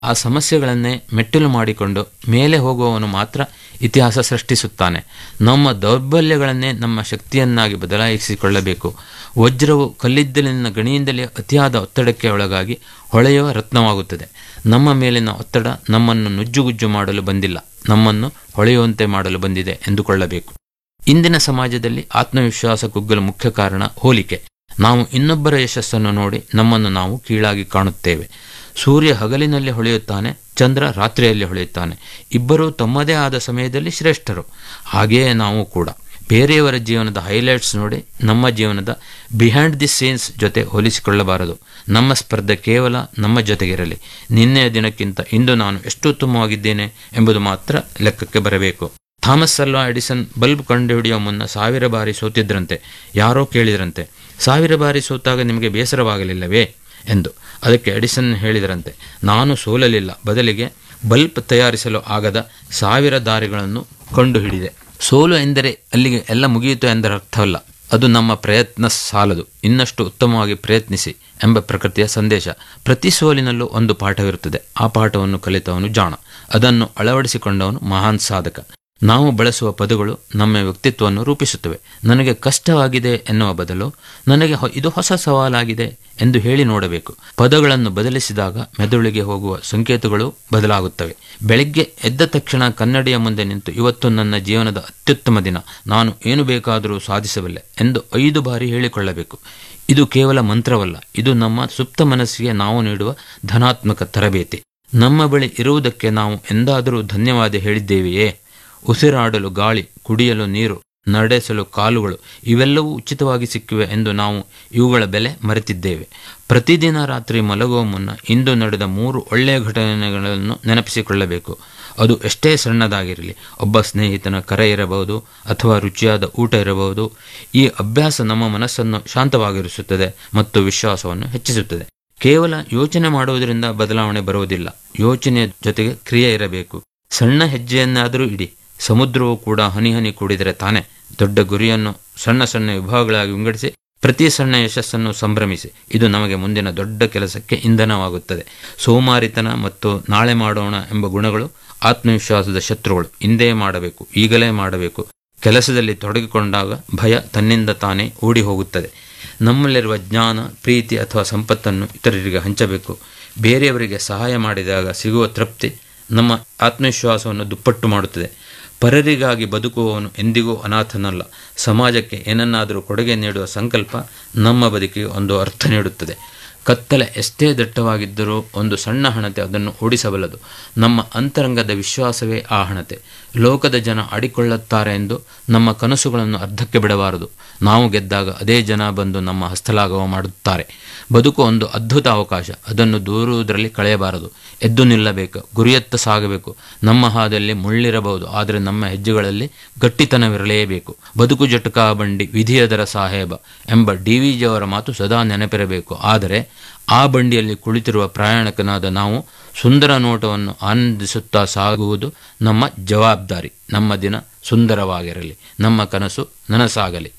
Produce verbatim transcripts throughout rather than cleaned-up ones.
ಆ ಸಮಸ್ಯೆಗಳನ್ನೇ ಮೆಟ್ಟಿಲು ಮಾಡಿಕೊಂಡು ಮೇಲೆ ಹೋಗುವವನು ಮಾತ್ರ ಇತಿಹಾಸ ಸೃಷ್ಟಿಸುತ್ತಾನೆ. ನಮ್ಮ ದೌರ್ಬಲ್ಯಗಳನ್ನೇ ನಮ್ಮ ಶಕ್ತಿಯನ್ನಾಗಿ ಬದಲಾಯಿಸಿಕೊಳ್ಳಬೇಕು. ವಜ್ರವು ಕಲ್ಲಿದ್ದಲಿನ ಗಣಿಯಿಂದಲೇ ಅತಿಯಾದ ಒತ್ತಡಕ್ಕೆ ಒಳಗಾಗಿ ಹೊಳೆಯುವ ರತ್ನವಾಗುತ್ತದೆ. ನಮ್ಮ ಮೇಲಿನ ಒತ್ತಡ ನಮ್ಮನ್ನು ನುಜ್ಜುಗುಜ್ಜು ಮಾಡಲು ಬಂದಿಲ್ಲ, ನಮ್ಮನ್ನು ಹೊಳೆಯುವಂತೆ ಮಾಡಲು ಬಂದಿದೆ ಎಂದುಕೊಳ್ಳಬೇಕು. ಇಂದಿನ ಸಮಾಜದಲ್ಲಿ ಆತ್ಮವಿಶ್ವಾಸ ಕುಗ್ಗಲು ಮುಖ್ಯ ಕಾರಣ ಹೋಲಿಕೆ. ನಾವು ಇನ್ನೊಬ್ಬರ ಯಶಸ್ಸನ್ನು ನೋಡಿ ನಮ್ಮನ್ನು ನಾವು ಕೀಳಾಗಿ ಕಾಣುತ್ತೇವೆ. ಸೂರ್ಯ ಹಗಲಿನಲ್ಲಿ ಹೊಳೆಯುತ್ತಾನೆ, ಚಂದ್ರ ರಾತ್ರಿಯಲ್ಲಿ ಹೊಳೆಯುತ್ತಾನೆ. ಇಬ್ಬರೂ ತಮ್ಮದೇ ಆದ ಸಮಯದಲ್ಲಿ ಶ್ರೇಷ್ಠರು. ಹಾಗೆಯೇ ನಾವು ಕೂಡ ಬೇರೆಯವರ ಜೀವನದ ಹೈಲೈಟ್ಸ್ ನೋಡಿ ನಮ್ಮ ಜೀವನದ ಬಿಹೈಂಡ್ ದಿ ಸೀನ್ಸ್ ಜೊತೆ ಹೋಲಿಸಿಕೊಳ್ಳಬಾರದು. ನಮ್ಮ ಸ್ಪರ್ಧೆ ಕೇವಲ ನಮ್ಮ ಜೊತೆಗಿರಲಿ. ನಿನ್ನೆಯ ದಿನಕ್ಕಿಂತ ಇಂದು ನಾನು ಎಷ್ಟು ಉತ್ತಮವಾಗಿದ್ದೇನೆ ಎಂಬುದು ಮಾತ್ರ ಲೆಕ್ಕಕ್ಕೆ ಬರಬೇಕು. ಥಾಮಸ್ ಅಲ್ವಾ ಎಡಿಸನ್ ಬಲ್ಬ್ ಕಂಡುಹಿಡಿಯುವ ಮುನ್ನ ಸಾವಿರ ಬಾರಿ ಸೋತಿದ್ರಂತೆ. ಯಾರೋ ಕೇಳಿದ್ರಂತೆ, ಸಾವಿರ ಬಾರಿ ಸೋತಾಗ ನಿಮಗೆ ಬೇಸರವಾಗಲಿಲ್ಲವೇ ಎಂದು. ಅದಕ್ಕೆ ಎಡಿಸನ್ ಹೇಳಿದರಂತೆ, ನಾನು ಸೋಲಲಿಲ್ಲ, ಬದಲಿಗೆ ಬಲ್ಬ್ ತಯಾರಿಸಲು ಆಗದ ಸಾವಿರ ದಾರಿಗಳನ್ನು ಕಂಡುಹಿಡಿದೆ. ಸೋಲು ಎಂದರೆ ಅಲ್ಲಿಗೆ ಎಲ್ಲ ಮುಗಿಯಿತು ಎಂದರ ಅರ್ಥವಲ್ಲ. ಅದು ನಮ್ಮ ಪ್ರಯತ್ನ ಸಾಲದು, ಇನ್ನಷ್ಟು ಉತ್ತಮವಾಗಿ ಪ್ರಯತ್ನಿಸಿ ಎಂಬ ಪ್ರಕೃತಿಯ ಸಂದೇಶ. ಪ್ರತಿ ಸೋಲಿನಲ್ಲೂ ಒಂದು ಪಾಠವಿರುತ್ತದೆ. ಆ ಪಾಠವನ್ನು ಕಲಿತವನು ಜಾಣ, ಅದನ್ನು ಅಳವಡಿಸಿಕೊಂಡವನು ಮಹಾನ್ ಸಾಧಕ. ನಾವು ಬಳಸುವ ಪದಗಳು ನಮ್ಮ ವ್ಯಕ್ತಿತ್ವವನ್ನು ರೂಪಿಸುತ್ತವೆ. ನನಗೆ ಕಷ್ಟವಾಗಿದೆ ಎನ್ನುವ ಬದಲು ನನಗೆ ಇದು ಹೊಸ ಸವಾಲಾಗಿದೆ ಎಂದು ಹೇಳಿ ನೋಡಬೇಕು. ಪದಗಳನ್ನು ಬದಲಿಸಿದಾಗ ಮೆದುಳಿಗೆ ಹೋಗುವ ಸಂಕೇತಗಳು ಬದಲಾಗುತ್ತವೆ. ಬೆಳಗ್ಗೆ ಎದ್ದ ತಕ್ಷಣ ಕನ್ನಡಿಯ ಮುಂದೆ ನಿಂತು ಇವತ್ತು ನನ್ನ ಜೀವನದ ಅತ್ಯುತ್ತಮ ದಿನ, ನಾನು ಏನು ಬೇಕಾದರೂ ಸಾಧಿಸಬಲ್ಲೆ ಎಂದು ಐದು ಬಾರಿ ಹೇಳಿಕೊಳ್ಳಬೇಕು. ಇದು ಕೇವಲ ಮಂತ್ರವಲ್ಲ, ಇದು ನಮ್ಮ ಸುಪ್ತ ಮನಸ್ಸಿಗೆ ನಾವು ನೀಡುವ ಧನಾತ್ಮಕ ತರಬೇತಿ. ನಮ್ಮ ಬಳಿ ಇರುವುದಕ್ಕೆ ನಾವು ಎಂದಾದರೂ ಧನ್ಯವಾದ ಹೇಳಿದ್ದೇವೆಯೇ? ಉಸಿರಾಡಲು ಗಾಳಿ, ಕುಡಿಯಲು ನೀರು, ನಡೆಸಲು ಕಾಲುಗಳು ಇವೆಲ್ಲವೂ ಉಚಿತವಾಗಿ ಸಿಕ್ಕಿವೆ ಎಂದು ನಾವು ಇವುಗಳ ಬೆಲೆ ಮರೆತಿದ್ದೇವೆ. ಪ್ರತಿದಿನ ರಾತ್ರಿ ಮಲಗುವ ಮುನ್ನ ಇಂದು ನಡೆದ ಮೂರು ಒಳ್ಳೆಯ ಘಟನೆಗಳನ್ನು ನೆನಪಿಸಿಕೊಳ್ಳಬೇಕು. ಅದು ಎಷ್ಟೇ ಸಣ್ಣದಾಗಿರಲಿ. ಒಬ್ಬ ಸ್ನೇಹಿತನ ಕರೆ ಇರಬಹುದು ಅಥವಾ ರುಚಿಯಾದ ಊಟ ಇರಬಹುದು. ಈ ಅಭ್ಯಾಸ ನಮ್ಮ ಮನಸ್ಸನ್ನು ಶಾಂತವಾಗಿರಿಸುತ್ತದೆ ಮತ್ತು ವಿಶ್ವಾಸವನ್ನು ಹೆಚ್ಚಿಸುತ್ತದೆ. ಕೇವಲ ಯೋಚನೆ ಮಾಡುವುದರಿಂದ ಬದಲಾವಣೆ ಬರುವುದಿಲ್ಲ. ಯೋಚನೆಯ ಜೊತೆಗೆ ಕ್ರಿಯೆ ಇರಬೇಕು. ಸಣ್ಣ ಹೆಜ್ಜೆಯನ್ನಾದರೂ ಇಡಿ. ಸಮುದ್ರವು ಕೂಡ ಹನಿ ಹನಿ ಕೂಡಿದರೆ ತಾನೆ. ದೊಡ್ಡ ಗುರಿಯನ್ನು ಸಣ್ಣ ಸಣ್ಣ ವಿಭಾಗಗಳಾಗಿ ವಿಂಗಡಿಸಿ ಪ್ರತಿ ಸಣ್ಣ ಯಶಸ್ಸನ್ನು ಸಂಭ್ರಮಿಸಿ. ಇದು ನಮಗೆ ಮುಂದಿನ ದೊಡ್ಡ ಕೆಲಸಕ್ಕೆ ಇಂಧನವಾಗುತ್ತದೆ. ಸೋಮಾರಿತನ ಮತ್ತು ನಾಳೆ ಮಾಡೋಣ ಎಂಬ ಗುಣಗಳು ಆತ್ಮವಿಶ್ವಾಸದ ಶತ್ರುಗಳು. ಇಂದೇ ಮಾಡಬೇಕು, ಈಗಲೇ ಮಾಡಬೇಕು. ಕೆಲಸದಲ್ಲಿ ತೊಡಗಿಕೊಂಡಾಗ ಭಯ ತನ್ನಿಂದ ತಾನೇ ಓಡಿ ಹೋಗುತ್ತದೆ. ನಮ್ಮಲ್ಲಿರುವ ಜ್ಞಾನ, ಪ್ರೀತಿ ಅಥವಾ ಸಂಪತ್ತನ್ನು ಇತರರಿಗೆ ಹಂಚಬೇಕು. ಬೇರೆಯವರಿಗೆ ಸಹಾಯ ಮಾಡಿದಾಗ ಸಿಗುವ ತೃಪ್ತಿ ನಮ್ಮ ಆತ್ಮವಿಶ್ವಾಸವನ್ನು ದುಪ್ಪಟ್ಟು ಮಾಡುತ್ತದೆ. ಪರರಿಗಾಗಿ ಬದುಕುವವನು ಎಂದಿಗೂ ಅನಾಥನಲ್ಲ. ಸಮಾಜಕ್ಕೆ ಏನನ್ನಾದರೂ ಕೊಡುಗೆ ನೀಡುವ ಸಂಕಲ್ಪ ನಮ್ಮ ಬದುಕಿಗೆ ಒಂದು ಅರ್ಥ ನೀಡುತ್ತದೆ. ಕತ್ತಲೆ ಎಷ್ಟೇ ದಟ್ಟವಾಗಿದ್ದರೂ ಒಂದು ಸಣ್ಣ ಹಣತೆ ಅದನ್ನು ಓಡಿಸಬಲ್ಲದು. ನಮ್ಮ ಅಂತರಂಗದ ವಿಶ್ವಾಸವೇ ಆ ಹಣತೆ. ಲೋಕದ ಜನ ಆಡಿಕೊಳ್ಳುತ್ತಾರೆ ಎಂದು ನಮ್ಮ ಕನಸುಗಳನ್ನು ಅರ್ಧಕ್ಕೆ ಬಿಡಬಾರದು. ನಾವು ಗೆದ್ದಾಗ ಅದೇ ಜನ ಬಂದು ನಮ್ಮ ಹಸ್ತಲಾಘವ ಮಾಡುತ್ತಾರೆ. ಬದುಕು ಒಂದು ಅದ್ಭುತ ಅವಕಾಶ, ಅದನ್ನು ದೂರುವುದರಲ್ಲಿ ಕಳೆಯಬಾರದು. ಎದ್ದು ನಿಲ್ಲಬೇಕು, ಗುರಿಯತ್ತ ಸಾಗಬೇಕು. ನಮ್ಮ ಹಾದಲ್ಲಿ ಮುಳ್ಳಿರಬಹುದು, ಆದರೆ ನಮ್ಮ ಹೆಜ್ಜೆಗಳಲ್ಲಿ ಗಟ್ಟಿತನವಿರಲೇಬೇಕು. ಬದುಕು ಜಟಕಾ ಬಂಡಿ ವಿಧಿಯದರ ಸಾಹೇಬ ಎಂಬ ಡಿ ವಿ ಜಿಯವರ ಮಾತು ಸದಾ ನೆನಪಿರಬೇಕು. ಆದರೆ ಆ ಬಂಡಿಯಲ್ಲಿ ಕುಳಿತಿರುವ ಪ್ರಯಾಣಿಕನಾದ ನಾವು ಸುಂದರ ನೋಟವನ್ನು ಆನಂದಿಸುತ್ತಾ ಸಾಗುವುದು ನಮ್ಮ ಜವಾಬ್ದಾರಿ. ನಮ್ಮ ದಿನ ಸುಂದರವಾಗಿರಲಿ, ನಮ್ಮ ಕನಸು ನನಸಾಗಲಿ.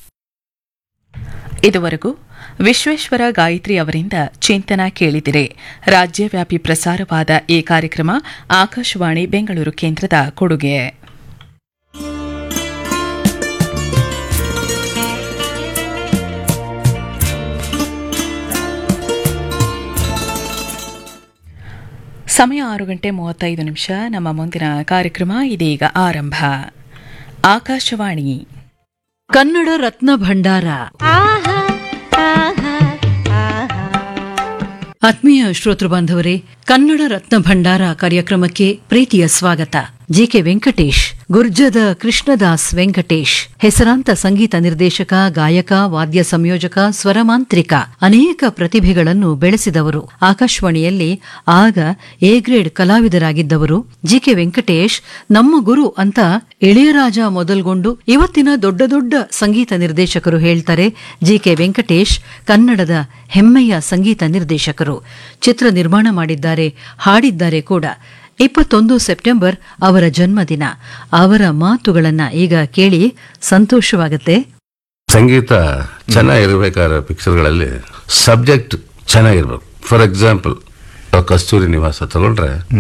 ಇದುವರೆಗೂ ವಿಶ್ವೇಶ್ವರ ಗಾಯತ್ರಿ ಅವರಿಂದ ಚಿಂತನ ಕೇಳಿದಿರೆ. ರಾಜ್ಯವ್ಯಾಪಿ ಪ್ರಸಾರವಾದ ಈ ಕಾರ್ಯಕ್ರಮ ಆಕಾಶವಾಣಿ ಬೆಂಗಳೂರು ಕೇಂದ್ರದ ಕೊಡುಗೆ. ಸಮಯ ಆರು ಗಂಟೆ ಮೂವತ್ತೈದು ನಿಮಿಷ. ನಮ್ಮ ಮುಂದಿನ ಕಾರ್ಯಕ್ರಮ ಇದೀಗ ಆರಂಭ. ಆಕಾಶವಾಣಿ ಕನ್ನಡ ರತ್ನ ಭಂಡಾರ. ಆತ್ಮೀಯ ಶ್ರೋತೃ ಬಾಂಧವರೇ, ಕನ್ನಡ ರತ್ನ ಭಂಡಾರ ಕಾರ್ಯಕ್ರಮಕ್ಕೆ ಪ್ರೀತಿಯ ಸ್ವಾಗತ. ಜಿಕೆ ವೆಂಕಟೇಶ್, ಗುರ್ಜದ ಕೃಷ್ಣದಾಸ್ ವೆಂಕಟೇಶ್, ಹೆಸರಾಂತ ಸಂಗೀತ ನಿರ್ದೇಶಕ, ಗಾಯಕ, ವಾದ್ಯ ಸಂಯೋಜಕ, ಸ್ವರಮಾಂತ್ರಿಕ, ಅನೇಕ ಪ್ರತಿಭೆಗಳನ್ನು ಬೆಳೆಸಿದವರು. ಆಕಾಶವಾಣಿಯಲ್ಲಿ ಆಗ ಎ ಗ್ರೇಡ್ ಕಲಾವಿದರಾಗಿದ್ದವರು. ಜಿಕೆ ವೆಂಕಟೇಶ್ ನಮ್ಮ ಗುರು ಅಂತ ಇಳೆಯರಾಜ ಮೊದಲ್ಗೊಂಡು ಇವತ್ತಿನ ದೊಡ್ಡ ದೊಡ್ಡ ಸಂಗೀತ ನಿರ್ದೇಶಕರು ಹೇಳ್ತಾರೆ. ಜಿಕೆ ವೆಂಕಟೇಶ್ ಕನ್ನಡದ ಹೆಮ್ಮೆಯ ಸಂಗೀತ ನಿರ್ದೇಶಕರು. ಚಿತ್ರ ನಿರ್ಮಾಣ ಮಾಡಿದ್ದಾರೆ, ಹಾಡಿದ್ದಾರೆ ಕೂಡ. ಇಪ್ಪತ್ತೊಂದು ಸೆಪ್ಟೆಂಬರ್ ಅವರ ಜನ್ಮದಿನ. ಅವರ ಮಾತುಗಳನ್ನ ಈಗ ಕೇಳಿ ಸಂತೋಷವಾಗುತ್ತೆ. ಸಂಗೀತ ಚೆನ್ನಾಗಿರ್ಬೇಕಾದ್ರೆ ಪಿಕ್ಚರ್ಗಳಲ್ಲಿ ಸಬ್ಜೆಕ್ಟ್ ಚೆನ್ನಾಗಿರ್ಬೇಕು. ಫಾರ್ ಎಕ್ಸಾಂಪಲ್ ಕಸ್ತೂರಿ ನಿವಾಸ ತಗೊಂಡ್ರೆ